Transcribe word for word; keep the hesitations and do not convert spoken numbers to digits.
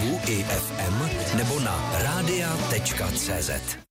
i ef em nebo na rádia tečka cé zet.